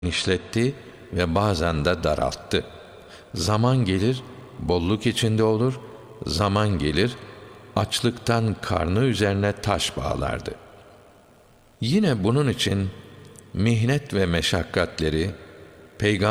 genişletti ve bazen de daralttı. Zaman gelir, bolluk içinde olur, zaman gelir, açlıktan karnı üzerine taş bağlardı. Yine bunun için mihnet ve meşakkatleri Peygamber